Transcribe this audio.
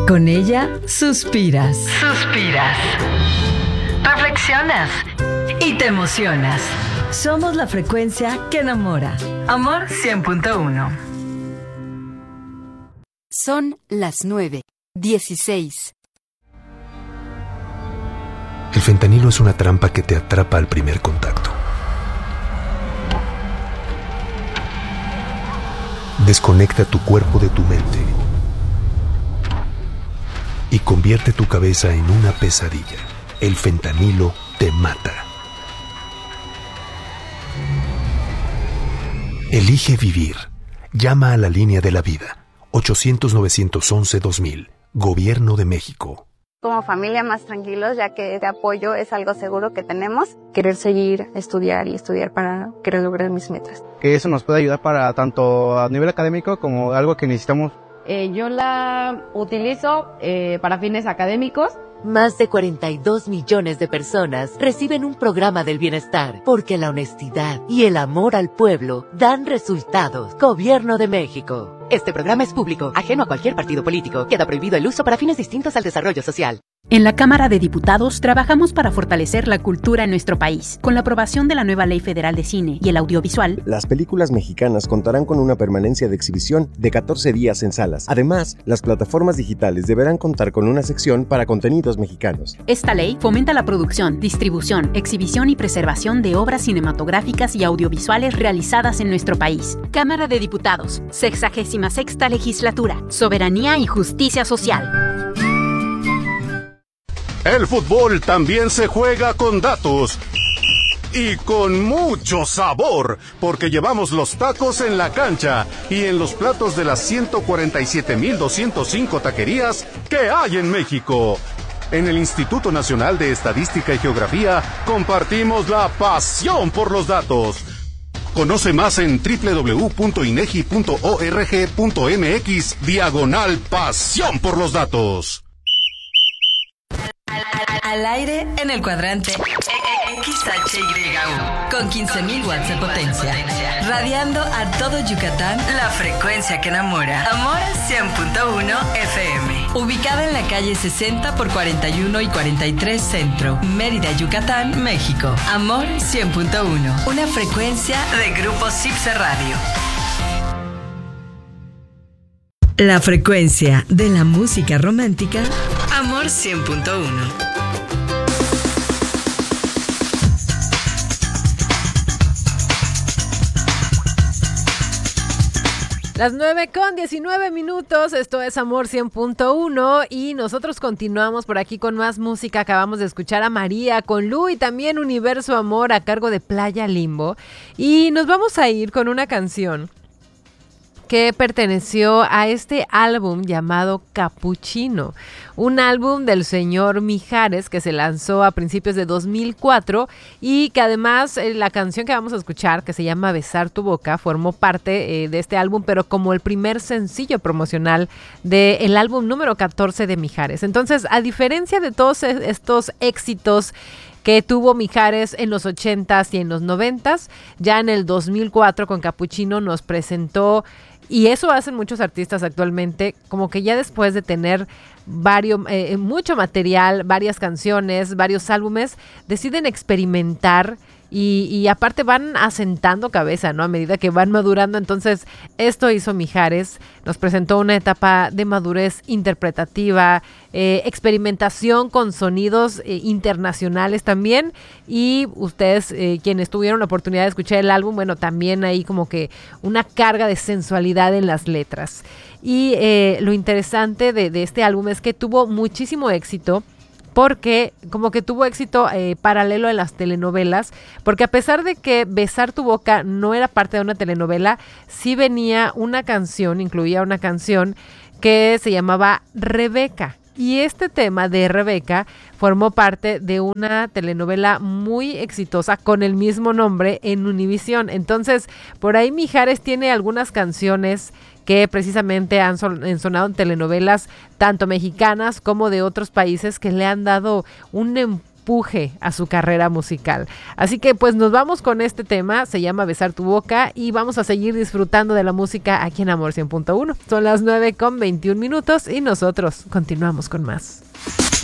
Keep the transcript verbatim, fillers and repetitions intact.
Con ella suspiras. Suspiras. Reflexionas. Y te emocionas. Somos la frecuencia que enamora. Amor cien punto uno. Son las nueve, dieciséis. El fentanilo es una trampa que te atrapa al primer contacto. Desconecta tu cuerpo de tu mente y convierte tu cabeza en una pesadilla. El fentanilo te mata. Elige vivir. Llama a la línea de la vida. ochocientos, novecientos once, dos mil. Gobierno de México. Como familia más tranquilos, ya que este apoyo es algo seguro que tenemos. Querer seguir, estudiar y estudiar para querer lograr mis metas. Que eso nos puede ayudar para tanto a nivel académico como algo que necesitamos. Eh, yo la utilizo eh, para fines académicos. Más de cuarenta y dos millones de personas reciben un programa del bienestar, porque la honestidad y el amor al pueblo dan resultados. Gobierno de México. Este programa es público, ajeno a cualquier partido político. Queda prohibido el uso para fines distintos al desarrollo social. En la Cámara de Diputados trabajamos para fortalecer la cultura en nuestro país. Con la aprobación de la nueva Ley Federal de Cine y el Audiovisual, las películas mexicanas contarán con una permanencia de exhibición de catorce días en salas. Además, las plataformas digitales deberán contar con una sección para contenidos mexicanos. Esta ley fomenta la producción, distribución, exhibición y preservación de obras cinematográficas y audiovisuales realizadas en nuestro país. Cámara de Diputados, sexagésima sexta legislatura, soberanía y justicia social. El fútbol también se juega con datos y con mucho sabor, porque llevamos los tacos en la cancha y en los platos de las ciento cuarenta y siete mil doscientos cinco taquerías que hay en México. En el Instituto Nacional de Estadística y Geografía compartimos la pasión por los datos. Conoce más en doble u doble u doble u punto inegi punto org punto mx diagonal pasión por los datos. Al aire en el cuadrante X H Y U con quince mil watts de potencia, radiando a todo Yucatán, la frecuencia que enamora. Amor cien punto uno F M, ubicada en la calle sesenta por cuarenta y uno y cuarenta y tres Centro, Mérida, Yucatán, México. Amor cien punto uno, una frecuencia de Grupo Cipse Radio. La frecuencia de la música romántica. Amor cien punto uno. Las nueve con diecinueve minutos, esto es Amor cien punto uno y nosotros continuamos por aquí con más música. Acabamos de escuchar a María con Lu y también Universo Amor a cargo de Playa Limbo. Y nos vamos a ir con una canción que perteneció a este álbum llamado Capuchino, un álbum del señor Mijares que se lanzó a principios de dos mil cuatro y que además eh, la canción que vamos a escuchar, que se llama Besar tu boca, formó parte eh, de este álbum, pero como el primer sencillo promocional del álbum número catorce de Mijares. Entonces, a diferencia de todos estos éxitos que tuvo Mijares en los ochentas y en los noventas, ya en el dos mil cuatro con Capuchino nos presentó. Y eso hacen muchos artistas actualmente, como que ya después de tener varios, eh, mucho material, varias canciones, varios álbumes, deciden experimentar y, y aparte van asentando cabeza, ¿no? A medida que van madurando. Entonces, esto hizo Mijares, nos presentó una etapa de madurez interpretativa, eh, experimentación con sonidos eh, internacionales también. Y ustedes, eh, quienes tuvieron la oportunidad de escuchar el álbum, bueno, también hay como que una carga de sensualidad en las letras. Y eh, lo interesante de, de este álbum es que tuvo muchísimo éxito, porque como que tuvo éxito eh, paralelo en las telenovelas, porque a pesar de que Besar tu boca no era parte de una telenovela, sí venía una canción, incluía una canción que se llamaba Rebeca. Y este tema de Rebeca formó parte de una telenovela muy exitosa con el mismo nombre en Univisión. Entonces, por ahí Mijares tiene algunas canciones que precisamente han, son, han sonado en telenovelas tanto mexicanas como de otros países, que le han dado un empuje empuje a su carrera musical. Así que pues nos vamos con este tema, se llama Besar tu boca, y vamos a seguir disfrutando de la música aquí en Amor cien punto uno. Son las nueve con veintiún minutos y nosotros continuamos con más.